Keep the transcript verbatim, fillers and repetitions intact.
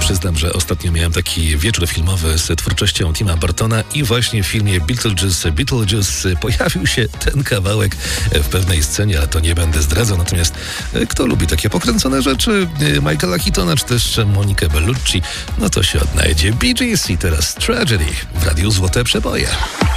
przyznam, że ostatnio miałem taki wieczór filmowy z twórczością Tima Burtona i właśnie w filmie Beetlejuice, Beetlejuice pojawił się ten kawałek w pewnej scenie, ale to nie będę zdradzał. Natomiast kto lubi takie pokręcone rzeczy, Michaela Keatona czy też Monikę Bellucci, no to się odnajdzie. Bee Gees i teraz Tragedy w Radiu Złote Przeboje.